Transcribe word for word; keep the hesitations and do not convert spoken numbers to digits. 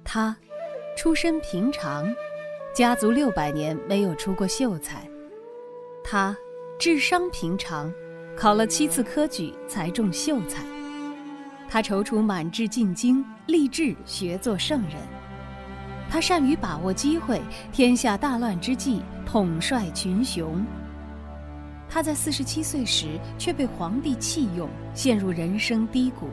他出身平常，家族六百年没有出过秀才。他智商平常，考了七次科举才中秀才。他踌躇满志进京，立志学做圣人。他善于把握机会，天下大乱之际统帅群雄。他在四十七岁时却被皇帝弃用，陷入人生低谷。